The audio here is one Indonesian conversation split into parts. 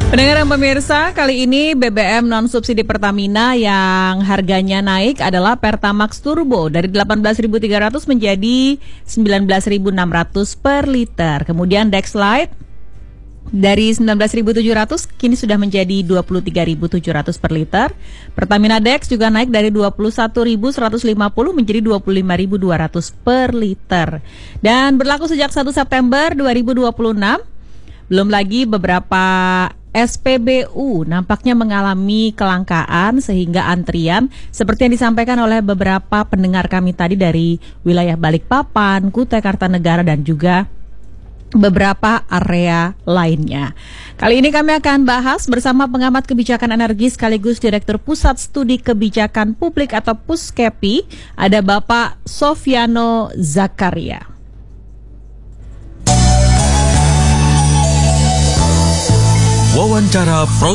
Pendengar dan pemirsa, kali ini BBM non-subsidi Pertamina yang harganya naik adalah Pertamax Turbo dari 18.300 menjadi 19.600 per liter. Kemudian Dexlite dari 19.700 kini sudah menjadi 23.700 per liter. Pertamina Dex juga naik dari 21.150 menjadi 25.200 per liter. Dan berlaku sejak 1 September 2026. Belum lagi beberapa SPBU nampaknya mengalami kelangkaan sehingga antrian seperti yang disampaikan oleh beberapa pendengar kami tadi dari wilayah Balikpapan, Kutai Kartanegara dan juga beberapa area lainnya. Kali ini kami akan bahas bersama pengamat kebijakan energi sekaligus Direktur Pusat Studi Kebijakan Publik atau Puskepi, ada Bapak Sofiano Zakaria. Wawancara Pro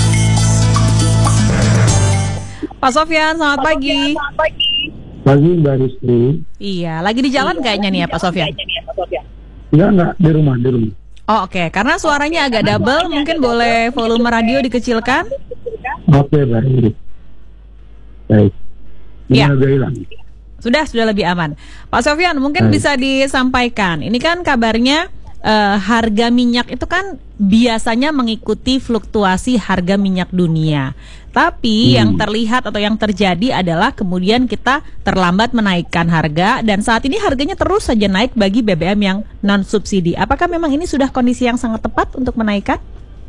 3. Pak Sofyan, selamat pagi. Pagi Mbak Rizky. Iya, lagi di jalan kayaknya nih ya Pak Sofyan. Enggak, di rumah. Oh, oke. Karena suaranya agak double, mungkin boleh volume radio dikecilkan? Oke, baik. Baik. Ini Ya. agak hilang. Sudah lebih aman. Pak Sofyan, mungkin bisa disampaikan. Ini kan kabarnya harga minyak itu kan biasanya mengikuti fluktuasi harga minyak dunia. Tapi yang terlihat atau yang terjadi adalah kemudian kita terlambat menaikkan harga dan saat ini harganya terus saja naik bagi BBM yang non subsidi. Apakah memang ini sudah kondisi yang sangat tepat untuk menaikkan?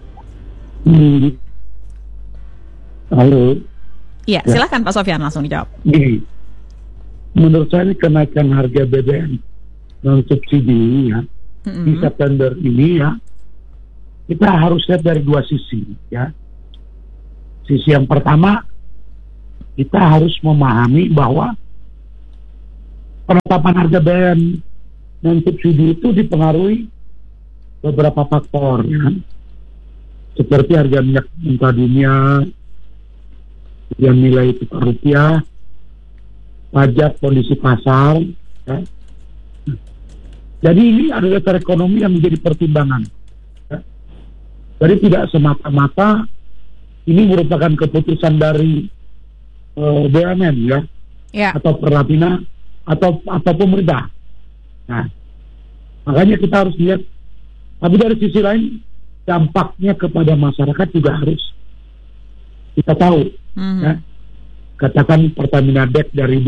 Halo. Iya, silakan Pak Sofyan langsung dijawab. Gini, menurut saya ini kenaikan harga BBM non subsidi ya di September ini ya, kita harus lihat dari dua sisi ya. Sisi yang pertama, kita harus memahami bahwa penetapan harga BBM non subsidi itu dipengaruhi beberapa faktor ya, seperti harga minyak mentah dunia, yang nilai tukar rupiah, pajak, kondisi pasar ya. Jadi ini adalah dasar ekonomi yang menjadi pertimbangan ya. Jadi tidak semata-mata ini merupakan keputusan dari BUMN ya, atau Pertamina atau pemerintah. Nah, makanya kita harus lihat. Tapi dari sisi lain dampaknya kepada masyarakat juga harus kita tahu. Ya. Katakan Pertamina Dex dari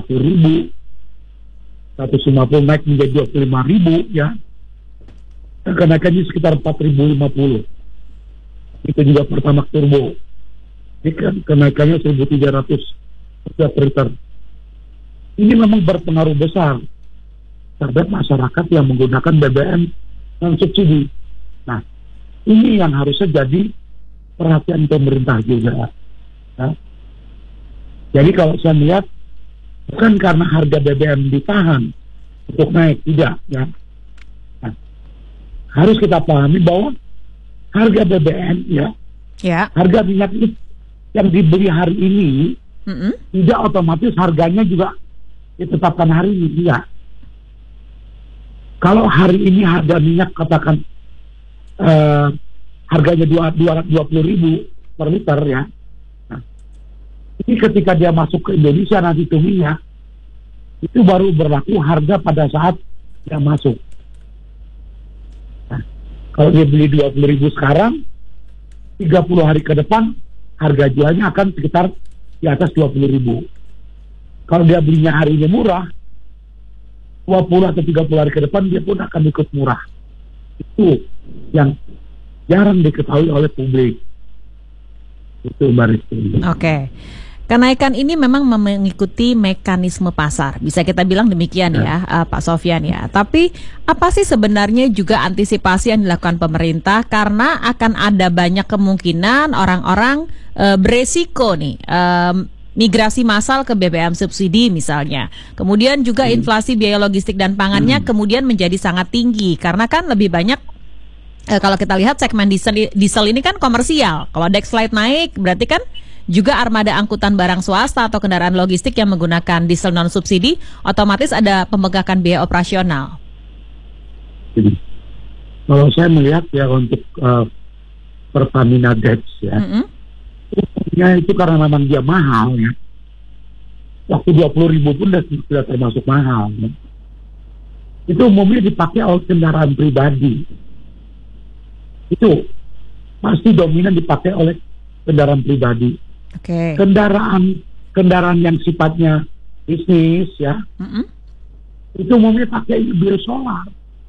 21.150 naik menjadi 25.000 ya. Kenaikannya sekitar 4.050. Itu juga Pertamax Turbo. Ini kan kenaikannya 1.300 per liter. Ini memang berpengaruh besar terhadap masyarakat yang menggunakan BBM non subsidi. Nah, ini yang harusnya jadi perhatian pemerintah juga. Ya. Jadi kalau saya melihat bukan karena harga BBM ditahan untuk naik, tidak ya. Nah, harus kita pahami bahwa harga BBM ya, harga minyak itu yang dibeli hari ini tidak otomatis harganya juga ditetapkan hari ini, tidak. Kalau hari ini harga minyak katakan harganya 220.000 per liter ya. Nah, ini ketika dia masuk ke Indonesia nanti itu minyak itu baru berlaku harga pada saat dia masuk. Nah, kalau dia beli 20.000 sekarang, 30 hari ke depan harga jualnya akan sekitar di atas 20.000. Kalau dia belinya hari ini murah, 20 atau 30 hari ke depan dia pun akan ikut murah. Itu yang jarang diketahui oleh publik. Itu Mbak Rizky. Oke. Kenaikan ini memang mengikuti mekanisme pasar, bisa kita bilang demikian ya, Pak Sofyan ya. Tapi apa sih sebenarnya juga antisipasi yang dilakukan pemerintah karena akan ada banyak kemungkinan orang-orang beresiko nih migrasi massal ke BBM subsidi misalnya. Kemudian juga inflasi biaya logistik dan pangannya kemudian menjadi sangat tinggi karena kan lebih banyak kalau kita lihat segmen diesel ini kan komersial. Kalau Dexlite naik berarti kan juga armada angkutan barang swasta atau kendaraan logistik yang menggunakan diesel non subsidi otomatis ada pembengkakan biaya operasional. Kalau saya melihat ya untuk Pertamina Dex ya. Umumnya itu karena memang dia mahal ya. Waktu 20.000 pun sudah termasuk mahal. Ya. Itu umumnya dipakai oleh kendaraan pribadi. Itu pasti dominan dipakai oleh kendaraan pribadi. Oke. Kendaraan yang sifatnya bisnis ya. Itu umumnya pakai bil solar.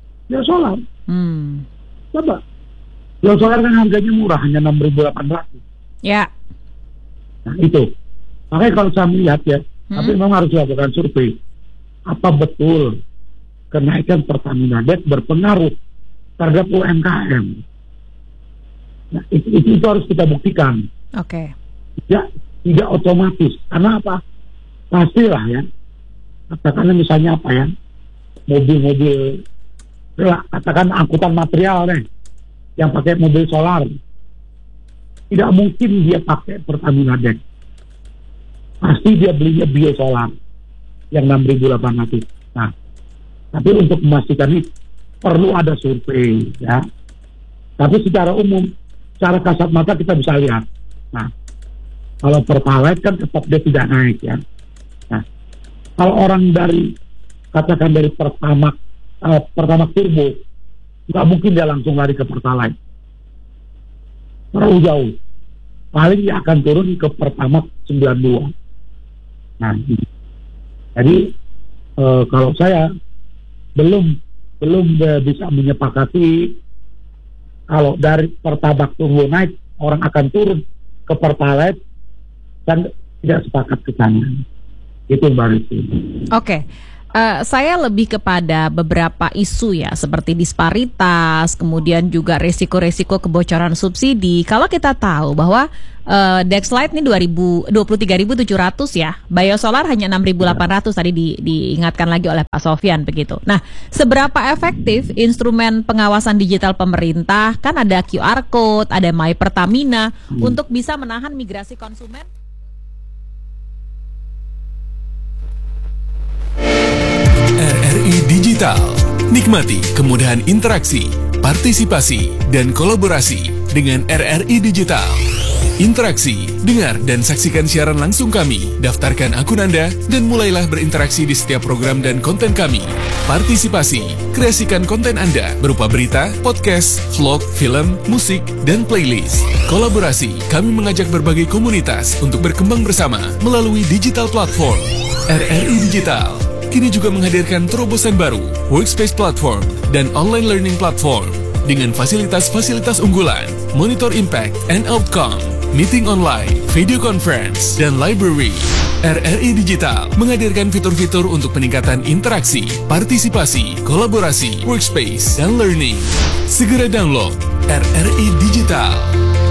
Coba. Bil solar kan harganya murah, hanya 6.800. Ya. Nah itu. Makanya kalau saya melihat ya, tapi memang harus dilakukan survei. Apa betul kenaikan Pertamina Dex berpengaruh terhadap UMKM? Nah, itu harus kita buktikan. Oke. Tidak otomatis. Karena apa? Pastilah ya. Katakanlah misalnya apa ya? Mobil-mobil, katakan angkutan material nih, yang pakai mobil solar. Tidak mungkin dia pakai Pertamina Dex. Pasti dia belinya biosolar yang 6.800. Nah, tapi untuk memastikan ini perlu ada survei ya. Tapi secara umum, secara kasat mata kita bisa lihat. Nah, kalau Pertalite kan tetap dia tidak naik ya. Nah, kalau orang katakan dari Pertamax Turbo, nggak mungkin dia langsung lari ke Pertalite. Terlalu jauh. Paling dia akan turun ke Pertamax 92. Nah, jadi kalau saya belum bisa menyepakati kalau dari Pertamax Turbo naik orang akan turun ke Pertalite, dan tidak sepakat ke sana. Itu Mbak Rizky. Oke. Saya lebih kepada beberapa isu ya, seperti disparitas, kemudian juga resiko-resiko kebocoran subsidi. Kalau kita tahu bahwa Dexlite ini 23.700 ya, biosolar hanya 6.800 tadi diingatkan lagi oleh Pak Sofyan begitu. Nah, seberapa efektif instrumen pengawasan digital pemerintah, kan ada QR Code, ada My Pertamina, untuk bisa menahan migrasi konsumen? RRI Digital. Nikmati kemudahan interaksi, partisipasi, dan kolaborasi dengan RRI Digital. Interaksi, dengar dan saksikan siaran langsung kami, daftarkan akun Anda, dan mulailah berinteraksi di setiap program dan konten kami. Partisipasi, kreasikan konten Anda berupa berita, podcast, vlog, film, musik, dan playlist. Kolaborasi, kami mengajak berbagai komunitas untuk berkembang bersama melalui digital platform. RRI Digital kini juga menghadirkan terobosan baru, workspace platform, dan online learning platform dengan fasilitas-fasilitas unggulan, monitor impact and outcome, meeting online, video conference, dan library. RRI Digital menghadirkan fitur-fitur untuk peningkatan interaksi, partisipasi, kolaborasi, workspace, dan learning. Segera download RRI Digital.